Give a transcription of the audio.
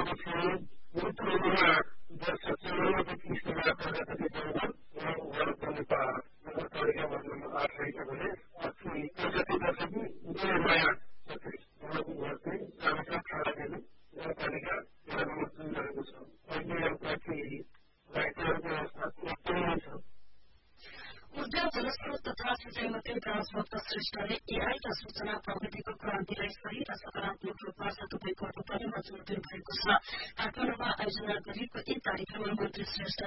ऊर्जा जलस्रोत तथा सिंचाई मन्त्री राजभक्त श्रेष्ठले एआई र सूचना प्रविधिको क्रान्तिलाई सही र सकारात्मक रूपमा सदुपयोग गर्नुपर्नेमा जोड़ दिनुभएको छ। काठमाडौँमा आयोजना गरिएको एक कार्यक्रममा मन्त्री श्रेष्ठ